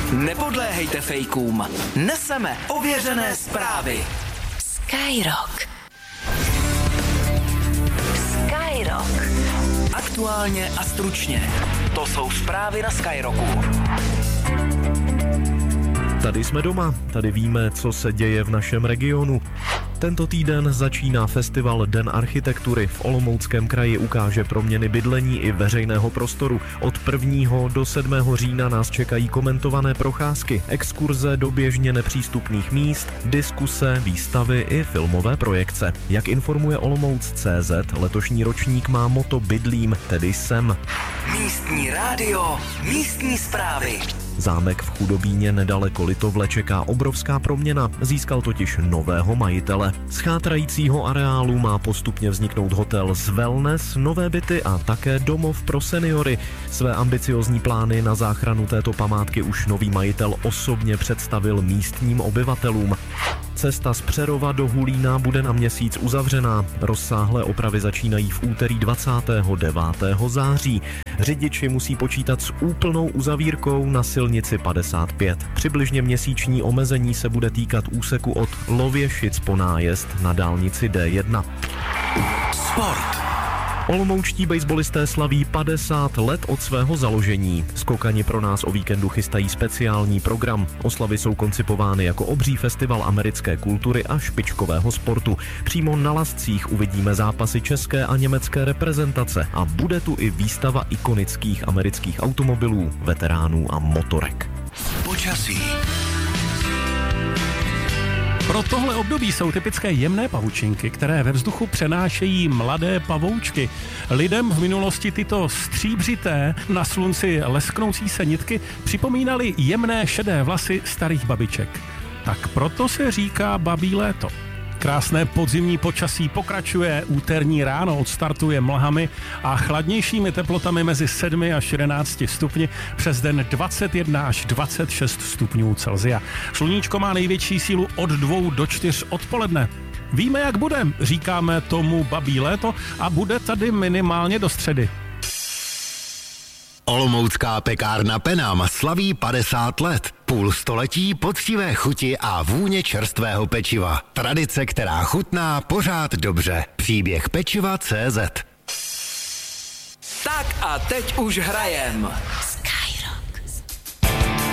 Nepodléhejte fejkům. Neseme ověřené zprávy. Skyrock. Skyrock. Aktuálně a stručně. To jsou zprávy na Skyrocku. Tady jsme doma, tady víme, co se děje v našem regionu. Tento týden začíná festival Den architektury. V Olomouckém kraji ukáže proměny bydlení i veřejného prostoru. Od 1. do 7. října nás čekají komentované procházky, exkurze do běžně nepřístupných míst, diskuse, výstavy i filmové projekce. Jak informuje Olomouc.cz, letošní ročník má motto Bydlím, tedy sem. Místní rádio, místní zprávy. Zámek v Chudobíně nedaleko Litovle čeká obrovská proměna, získal totiž nového majitele. Z chátrajícího areálu má postupně vzniknout hotel z wellness, nové byty a také domov pro seniory. Své ambiciozní plány na záchranu této památky už nový majitel osobně představil místním obyvatelům. Cesta z Přerova do Hulína bude na měsíc uzavřená. Rozsáhlé opravy začínají v úterý 29. září. Řidiči musí počítat s úplnou uzavírkou na silnici 55. Přibližně měsíční omezení se bude týkat úseku od Lověšic po nájezd na dálnici D1. Sport. Olomoučtí basebalisté slaví 50 let od svého založení. Skokani pro nás o víkendu chystají speciální program. Oslavy jsou koncipovány jako obří festival americké kultury a špičkového sportu. Přímo na lascích uvidíme zápasy české a německé reprezentace a bude tu i výstava ikonických amerických automobilů, veteránů a motorek. Počasí. Pro tohle období jsou typické jemné pavučinky, které ve vzduchu přenášejí mladé pavoučky. Lidem v minulosti tyto stříbřité, na slunci lesknoucí se nitky připomínaly jemné šedé vlasy starých babiček. Tak proto se říká babí léto. Krásné podzimní počasí pokračuje, úterní ráno odstartuje mlhami a chladnějšími teplotami mezi 7 až 11 stupni, přes den 21 až 26 stupňů Celsia. Sluníčko má největší sílu od 2 do 4 odpoledne. Víme, jak bude, říkáme tomu babí léto a bude tady minimálně do středy. Olomoucká pekárna Penam slaví 50 let. Půl století poctivé chuti a vůně čerstvého pečiva. Tradice, která chutná pořád dobře. Příběh pečiva.cz. Tak a teď už hrajem.